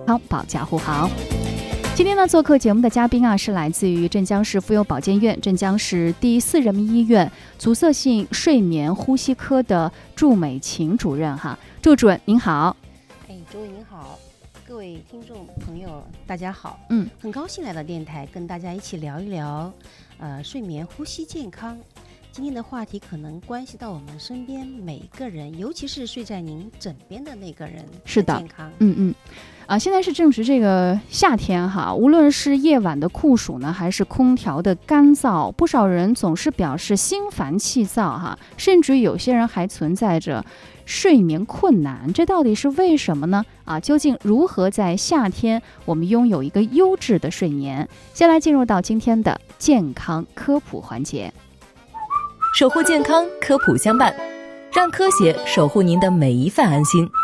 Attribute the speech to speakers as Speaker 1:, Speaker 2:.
Speaker 1: 康保驾护航。今天呢，做客节目的嘉宾啊，是来自于镇江市妇幼保健院、镇江市第4人民医院阻塞性睡眠呼吸科的祝美琴主任哈。祝主任您好。
Speaker 2: 周伟您好，各位听众朋友大家好。很高兴来到电台跟大家一起聊一聊睡眠呼吸健康。今天的话题可能关系到我们身边每一个人，尤其是睡在您枕边的那个人的健康。
Speaker 1: 现在是正值这个夏天哈，无论是夜晚的酷暑呢，还是空调的干燥，不少人总是表示心烦气躁哈，甚至有些人还存在着睡眠困难，这到底是为什么呢？究竟如何在夏天我们拥有一个优质的睡眠？先来进入到今天的健康科普环节，
Speaker 3: 守护健康，科普相伴，让科学守护您的每一份安心。